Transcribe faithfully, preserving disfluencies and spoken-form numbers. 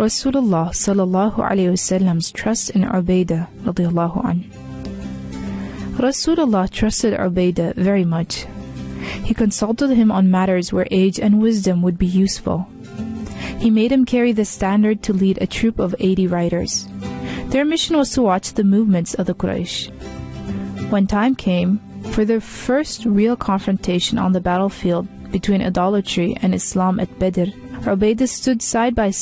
Rasulullah sallallahu alayhi wasallam's trust in Ubaidah radiyallahu anh. Rasulullah trusted Ubaidah very much. He consulted him on matters where age and wisdom would be useful. He made him carry the standard to lead a troop of eighty riders. Their mission was to watch the movements of the Quraysh. When time came for their first real confrontation on the battlefield between idolatry and Islam at Badr, Ubaidah stood side by